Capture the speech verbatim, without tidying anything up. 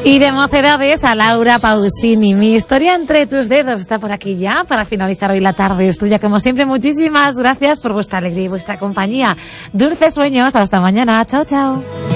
Y de Mocedades a Laura Pausini. Mi historia entre tus dedos está por aquí ya para finalizar hoy la tarde. Es tuya, como siempre. Muchísimas gracias por vuestra alegría y vuestra compañía. Dulces sueños. Hasta mañana. Chao, chao.